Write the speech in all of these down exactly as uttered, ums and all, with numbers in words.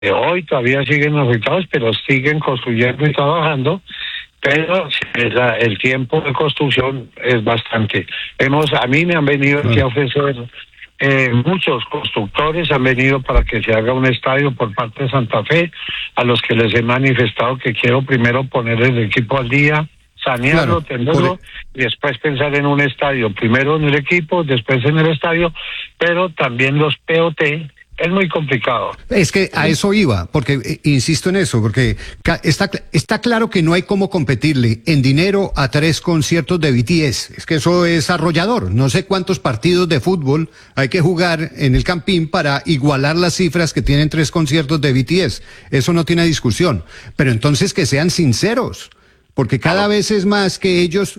Eh, hoy todavía siguen afectados, pero siguen construyendo y trabajando, pero la, el tiempo de construcción es bastante. Hemos, a mí me han venido aquí a ofrecer, eh, muchos constructores han venido para que se haga un estadio por parte de Santa Fe, a los que les he manifestado que quiero primero poner el equipo al día, sanearlo, Claro, tenerlo, y después pensar en un estadio, primero en el equipo, después en el estadio, pero también los P O T. Es muy complicado. Es que a eso iba, porque eh, insisto en eso, porque ca- está, cl- está claro que no hay cómo competirle en dinero a tres conciertos de B T S. Es que eso es arrollador. No sé cuántos partidos de fútbol hay que jugar en el Campín para igualar las cifras que tienen tres conciertos de B T S. Eso no tiene discusión. Pero entonces que sean sinceros, porque cada vez es más que ellos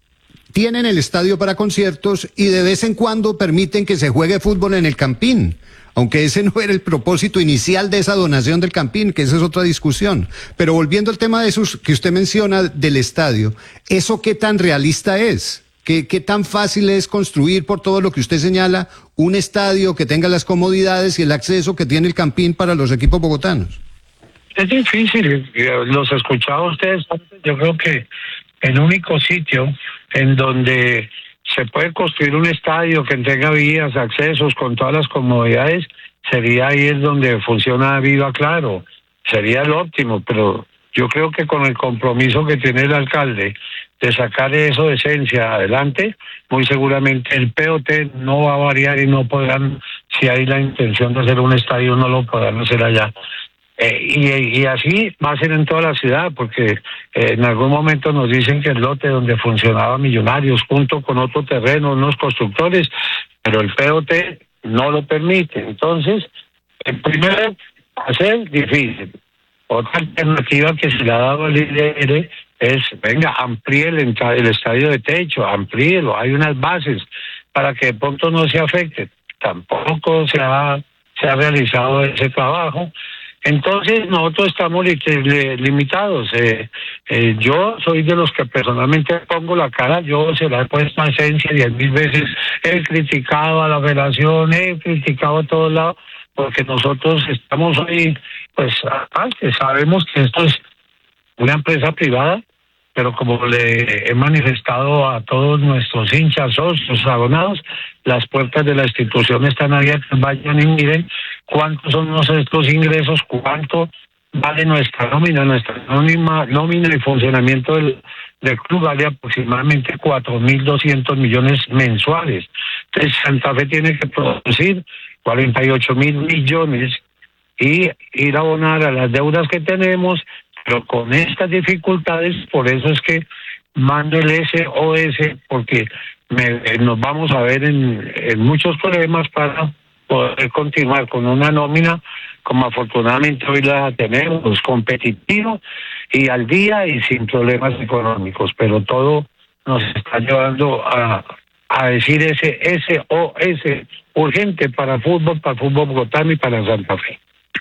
tienen el estadio para conciertos y de vez en cuando permiten que se juegue fútbol en el Campín, aunque ese no era el propósito inicial de esa donación del Campín, que esa es otra discusión. Pero volviendo al tema de esos que usted menciona del estadio, ¿eso qué tan realista es? ¿Qué, qué tan fácil es construir, por todo lo que usted señala, un estadio que tenga las comodidades y el acceso que tiene el Campín para los equipos bogotanos? Es difícil, eh, los he escuchado a ustedes. Yo creo que el único sitio en donde se puede construir un estadio que tenga vías, accesos con todas las comodidades, sería ahí es donde funciona Viva Claro. Sería el óptimo, pero yo creo que con el compromiso que tiene el alcalde de sacar eso de esencia adelante, muy seguramente el P O T no va a variar y no podrán, si hay la intención de hacer un estadio, no lo podrán hacer allá. Eh, y, y así va a ser en toda la ciudad, porque eh, en algún momento nos dicen que el lote donde funcionaba Millonarios, junto con otro terreno, unos constructores, pero el P O T no lo permite. Entonces, el primero, hacer difícil. Otra alternativa que se le ha dado al I D R es, venga, amplíe el, entra- el estadio de techo, amplíelo, hay unas bases para que de pronto no se afecte. Tampoco se ha, se ha realizado ese trabajo. Entonces nosotros estamos li- li- limitados. Eh, eh, yo soy de los que personalmente pongo la cara, yo se la he puesto a esencia diez mil veces, he criticado a la federación, he criticado a todos lados, porque nosotros estamos hoy, pues antes sabemos que esto es una empresa privada, pero como le he manifestado a todos nuestros hinchas, socios, abonados, las puertas de la institución están abiertas, vayan y miren cuántos son nuestros ingresos, cuánto vale nuestra nómina, nuestra nómina, nómina y funcionamiento del, del club vale aproximadamente cuatro mil doscientos millones mensuales. Entonces Santa Fe tiene que producir cuarenta y ocho mil millones y ir a abonar a las deudas que tenemos, pero con estas dificultades, por eso es que mando el S O S, porque me, nos vamos a ver en, en muchos problemas para poder continuar con una nómina como afortunadamente hoy la tenemos, competitivo y al día y sin problemas económicos, pero todo nos está llevando a, a decir ese S O S urgente para fútbol, para fútbol bogotano y para Santa Fe.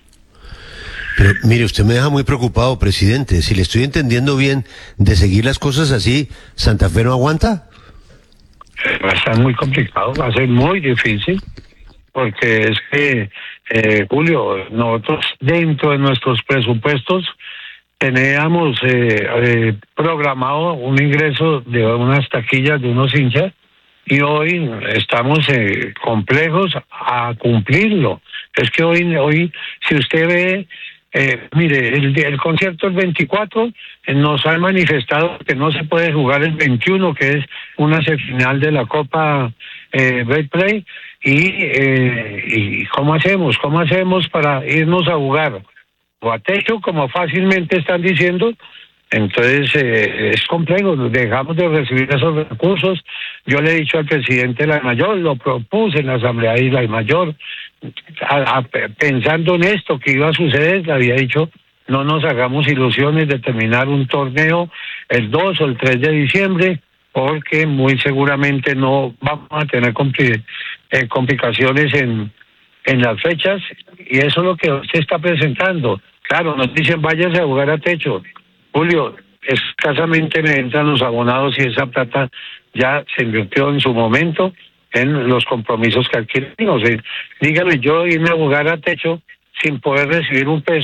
Pero mire, usted me deja muy preocupado, presidente. Si le estoy entendiendo bien, de seguir las cosas así, ¿Santa Fe no aguanta? Va a estar muy complicado, va a ser muy difícil, porque es que, eh, Julio, nosotros dentro de nuestros presupuestos teníamos eh, eh, programado un ingreso de unas taquillas de unos hinchas y hoy estamos eh, complejos a cumplirlo. Es que hoy, hoy si usted ve, eh, mire, el, el concierto el veinticuatro eh, nos han manifestado que no se puede jugar el veintiuno, que es una semifinal de la Copa eh, Betplay, y, eh, y ¿cómo hacemos? ¿Cómo hacemos para irnos a jugar? O a techo, como fácilmente están diciendo. Entonces eh, es complejo, dejamos de recibir esos recursos. Yo le he dicho al presidente de la Mayor, lo propuse en la Asamblea de la Mayor, a, a, pensando en esto que iba a suceder, le había dicho, no nos hagamos ilusiones de terminar un torneo el dos o el tres de diciembre, porque muy seguramente no vamos a tener compli eh, complicaciones en, en las fechas, y eso es lo que se está presentando. Claro, nos dicen váyase a jugar a techo. Julio, escasamente me entran los abonados y esa plata ya se invirtió en su momento en los compromisos que adquirimos. Eh, dígame, yo irme a jugar a techo sin poder recibir un peso.